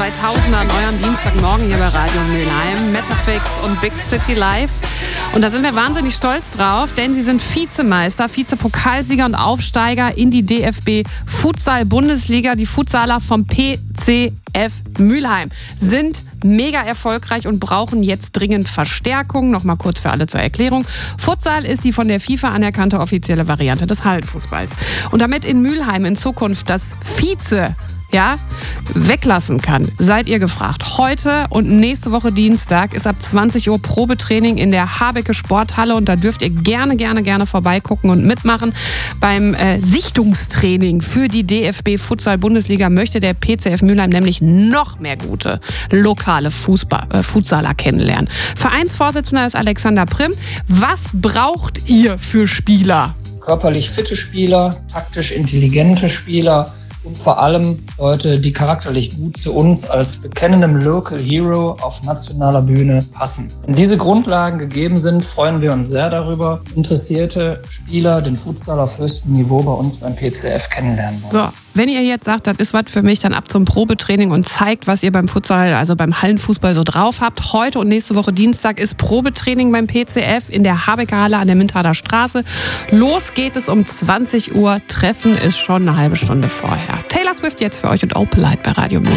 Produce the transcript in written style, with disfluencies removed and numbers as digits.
2000er an eurem Dienstagmorgen hier bei Radio Mülheim, Metafix und Big City Live. Und da sind wir wahnsinnig stolz drauf, denn sie sind Vizemeister, Vizepokalsieger und Aufsteiger in die DFB Futsal-Bundesliga. Die Futsaler vom PCF Mülheim sind mega erfolgreich und brauchen jetzt dringend Verstärkung. Nochmal kurz für alle zur Erklärung. Futsal ist die von der FIFA anerkannte offizielle Variante des Hallenfußballs. Und damit in Mülheim in Zukunft das Vize weglassen kann, seid ihr gefragt. Heute und nächste Woche Dienstag ist ab 20 Uhr Probetraining in der Habecke Sporthalle und da dürft ihr gerne vorbeigucken und mitmachen. Beim Sichtungstraining für die DFB Futsal Bundesliga möchte der PCF Mülheim nämlich noch mehr gute lokale Futsaler kennenlernen. Vereinsvorsitzender ist Alexander Primm. Was braucht ihr für Spieler? Körperlich fitte Spieler, taktisch intelligente Spieler, und vor allem Leute, die charakterlich gut zu uns als bekennendem Local Hero auf nationaler Bühne passen. Wenn diese Grundlagen gegeben sind, freuen wir uns sehr darüber, interessierte Spieler den Futsal auf höchstem Niveau bei uns beim PCF kennenlernen wollen. So, wenn ihr jetzt sagt, das ist was für mich, dann ab zum Probetraining und zeigt, was ihr beim Futsal, also beim Hallenfußball so drauf habt. Heute und nächste Woche Dienstag ist Probetraining beim PCF in der Habecke Halle an der Mintader Straße. Los geht es um 20 Uhr. Treffen ist schon eine halbe Stunde vorher. Taylor Swift jetzt für euch und Opalite bei Radio Mülheim.